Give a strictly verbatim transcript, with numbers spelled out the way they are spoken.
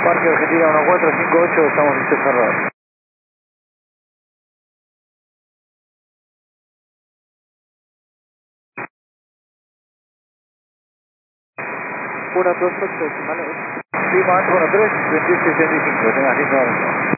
Parque Argentina uno cuatro cinco ocho, estamos en cerrado. uno dos ocho, decimales. Lima ocho uno tres, veintiocho sesenta y cinco, tengas lindo año.